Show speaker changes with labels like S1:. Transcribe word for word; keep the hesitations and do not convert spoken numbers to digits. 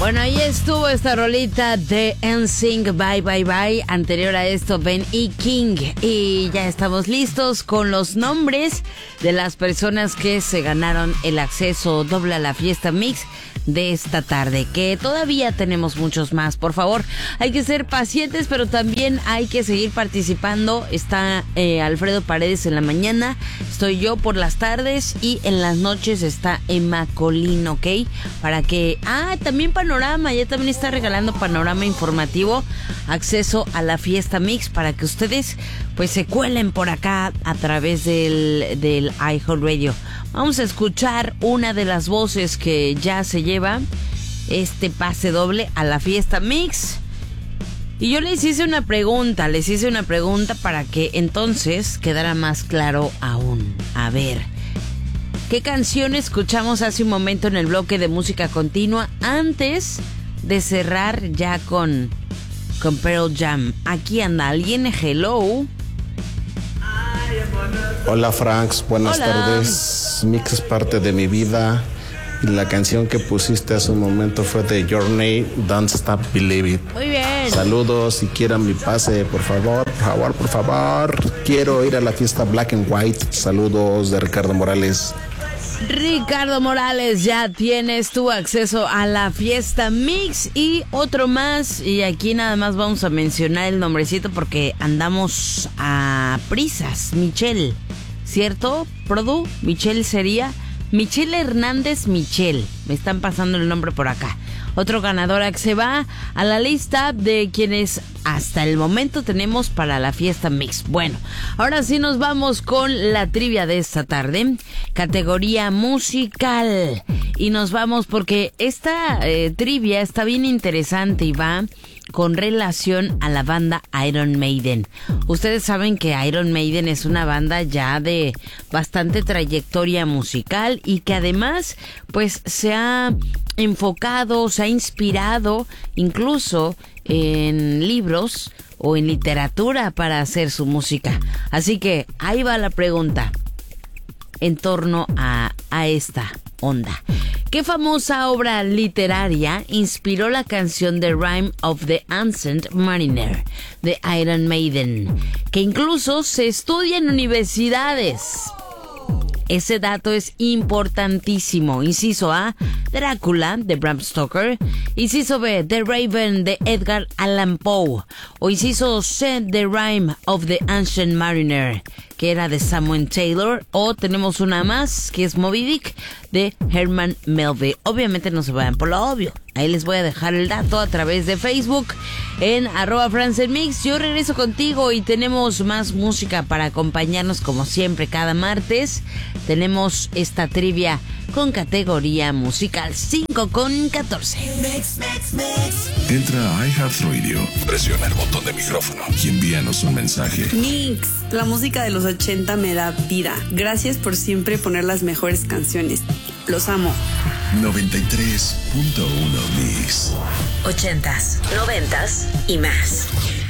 S1: Bueno, ahí estuvo esta rolita de N Sync, Bye Bye Bye. Anterior a esto, Ben y King. Y ya estamos listos con los nombres de las personas que se ganaron el acceso doble a la fiesta mix de esta tarde, que todavía tenemos muchos más. Por favor, hay que ser pacientes, pero también hay que seguir participando. Está eh, Alfredo Paredes en la mañana, estoy yo por las tardes y en las noches está Emma Colín, ¿ok? Para que... Ah, también Panorama, ya también está regalando Panorama Informativo, acceso a la fiesta mix para que ustedes pues se cuelen por acá a través del, del iHeartRadio. Vamos a escuchar una de las voces que ya se lleva este pase doble a la fiesta mix. Y yo les hice una pregunta, les hice una pregunta para que entonces quedara más claro aún. A ver, ¿qué canción escuchamos hace un momento en el bloque de música continua antes de cerrar ya con, con Pearl Jam? Aquí anda alguien, hello.
S2: Hola Franks, buenas
S1: Hola.
S2: tardes. Mix es parte de mi vida. Y la canción que pusiste hace un momento fue de Journey, Don't Stop Believe It.
S1: Muy bien.
S2: Saludos, si quieren mi pase, por favor, por favor, por favor. Quiero ir a la fiesta Black and White. Saludos de Ricardo Morales.
S1: Ricardo Morales, ya tienes tu acceso a la fiesta mix y otro más. Y aquí nada más vamos a mencionar el nombrecito porque andamos a prisas. Michelle, ¿cierto? Produ, Michelle sería Michelle Hernández Michelle. Me están pasando el nombre por acá. Otro ganador que se va a la lista de quienes hasta el momento tenemos para la fiesta mix. Bueno, ahora sí nos vamos con la trivia de esta tarde, categoría musical. Y nos vamos porque esta eh, trivia está bien interesante y va con relación a la banda Iron Maiden. Ustedes saben que Iron Maiden es una banda ya de bastante trayectoria musical y que además pues se ha enfocado, se ha inspirado incluso en libros o en literatura para hacer su música. Así que ahí va la pregunta en torno a, a esta onda. ¿Qué famosa obra literaria inspiró la canción The Rime of the Ancient Mariner de Iron Maiden, que incluso se estudia en universidades? Ese dato es importantísimo. Inciso A, Drácula de Bram Stoker. Inciso B, The Raven de Edgar Allan Poe. O inciso C, The Rime of the Ancient Mariner, que era de Samuel Taylor. O tenemos una más, que es Moby Dick de Herman Melville. Obviamente no se vayan por lo obvio. Ahí les voy a dejar el dato a través de Facebook en arroba francelmix. Yo regreso contigo y tenemos más música para acompañarnos como siempre cada martes. Tenemos esta trivia con categoría musical cinco con catorce.
S3: Entra a iHeartRadio, presiona el botón de micrófono y envíanos un mensaje.
S4: Mix, la música de los ochenta me da vida. Gracias por siempre poner las mejores canciones. Los amo.
S3: noventa y tres punto uno Mix.
S5: Ochentas, noventas y más.